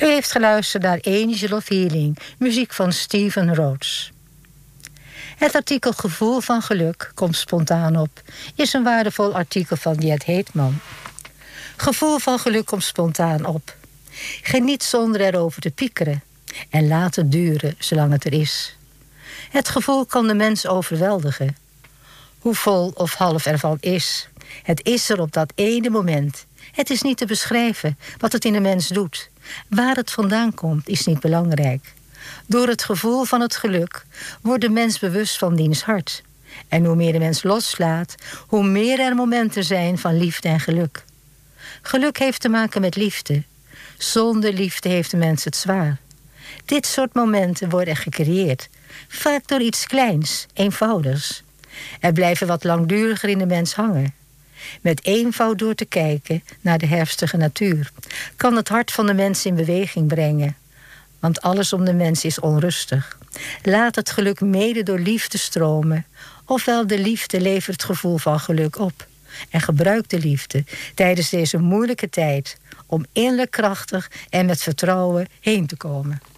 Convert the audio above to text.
U heeft geluisterd naar Angel of Healing, muziek van Stephen Rhodes. Het artikel Gevoel van geluk komt spontaan op is een waardevol artikel van Jet Heetman. Gevoel van geluk komt spontaan op. Geniet zonder erover te piekeren en laat het duren zolang het er is. Het gevoel kan de mens overweldigen. Hoe vol of half ervan is. Het is er op dat ene moment. Het is niet te beschrijven wat het in de mens doet. Waar het vandaan komt is niet belangrijk. Door het gevoel van het geluk wordt de mens bewust van diens hart. En hoe meer de mens loslaat, hoe meer er momenten zijn van liefde en geluk. Geluk heeft te maken met liefde. Zonder liefde heeft de mens het zwaar. Dit soort momenten worden gecreëerd. Vaak door iets kleins, eenvoudigs. Er blijven wat langduriger in de mens hangen. Met eenvoud door te kijken naar de herfstige natuur kan het hart van de mens in beweging brengen. Want alles om de mens is onrustig. Laat het geluk mede door liefde stromen. Ofwel de liefde levert het gevoel van geluk op. En gebruik de liefde tijdens deze moeilijke tijd om innerlijk krachtig en met vertrouwen heen te komen.